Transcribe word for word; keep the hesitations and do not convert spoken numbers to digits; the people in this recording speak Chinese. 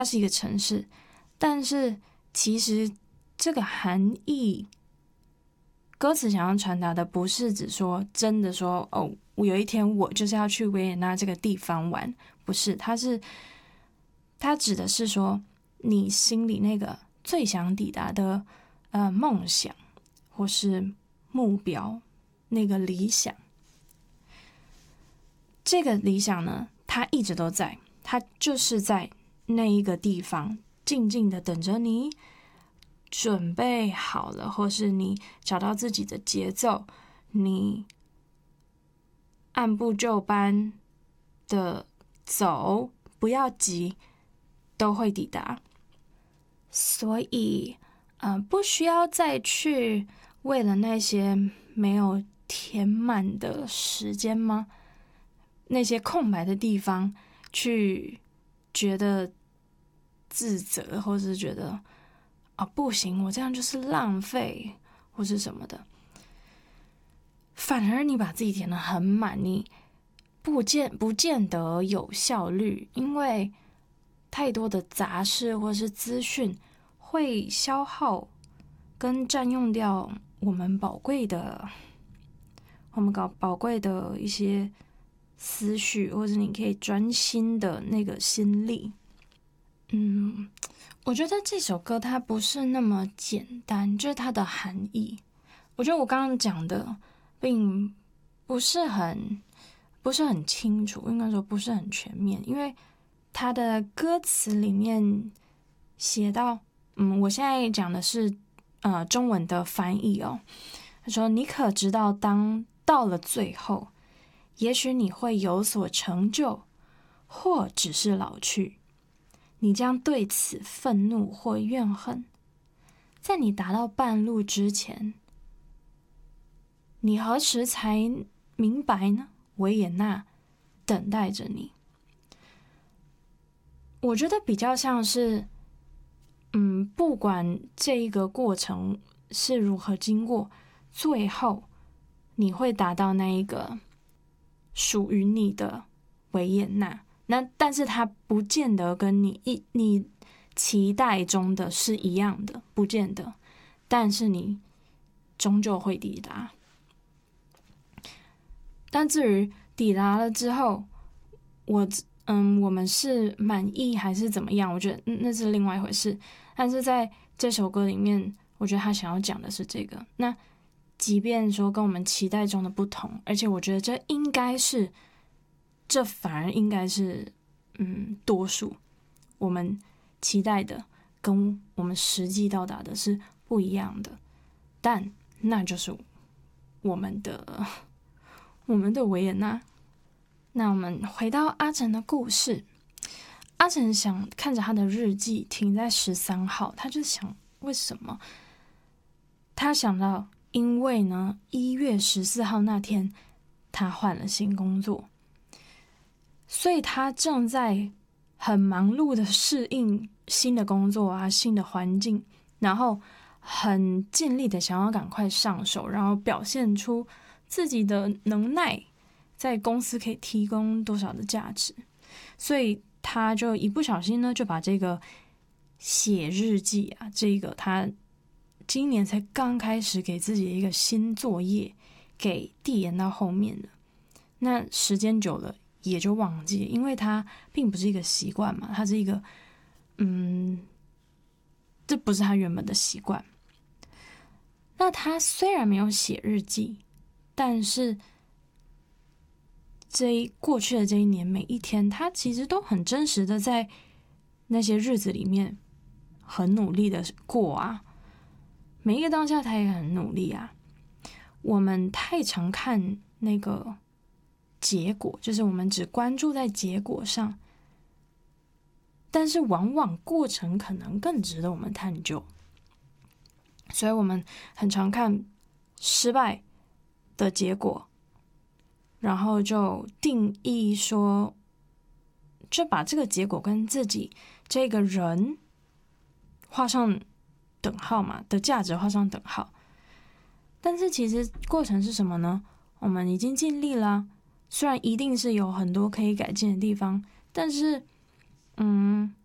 它是一个城市，但是其实这个含义，歌词想要传达的不是指说真的说哦，我有一天我就是要去维也纳这个地方玩，不是，它是它指的是说你心里那个最想抵达的呃梦想或是目标，那个理想。这个理想呢，它一直都在，它就是在那一个地方静静的等着你准备好了，或是你找到自己的节奏，你按部就班的走，不要急，都会抵达。所以呃，不需要再去为了那些没有填满的时间吗？那些空白的地方去觉得自责，或是觉得啊、哦、不行，我这样就是浪费，或是什么的。反而你把自己填得很满，你不见不见得有效率，因为太多的杂事或是资讯会消耗跟占用掉我们宝贵的我们搞宝贵的一些思绪，或者你可以专心的那个心力。嗯，我觉得这首歌它不是那么简单，就是它的含义，我觉得我刚刚讲的并不是很不是很清楚，应该说不是很全面，因为它的歌词里面写到，嗯，我现在讲的是呃中文的翻译哦。他说：“你可知道，当到了最后，也许你会有所成就，或只是老去。你将对此愤怒或怨恨。在你达到半路之前，你何时才明白呢？维也纳等待着你。”我觉得比较像是，嗯，不管这一个过程是如何经过，最后你会达到那一个属于你的维也纳。那但是它不见得跟你一你期待中的是一样的，不见得，但是你终究会抵达。但至于抵达了之后，我嗯，我们是满意还是怎么样？我觉得那是另外一回事。但是在这首歌里面，我觉得他想要讲的是这个。那即便说跟我们期待中的不同，而且我觉得这应该是，这反而应该是，嗯，多数我们期待的跟我们实际到达的是不一样的。但那就是我们的我们的维也纳。那我们回到阿成的故事，阿成想看着他的日记停在十三号，他就想为什么？他想到，因为呢，一月十四号那天他换了新工作，所以他正在很忙碌的适应新的工作啊、新的环境，然后很尽力的想要赶快上手，然后表现出自己的能耐。在公司可以提供多少的价值，所以他就一不小心呢，就把这个写日记啊，这个他今年才刚开始给自己的一个新作业，给递延到后面了。那时间久了也就忘记，因为他并不是一个习惯嘛，他是一个，嗯，这不是他原本的习惯。那他虽然没有写日记，但是这一过去的这一年，每一天他其实都很真实的在那些日子里面很努力的过啊，每一个当下他也很努力啊。我们太常看那个结果，就是我们只关注在结果上，但是往往过程可能更值得我们探究。所以我们很常看失败的结果，然后就定义说，就把这个结果跟自己这个人画上等号嘛，的价值画上等号。但是其实过程是什么呢？我们已经尽力了，虽然一定是有很多可以改进的地方，但是嗯，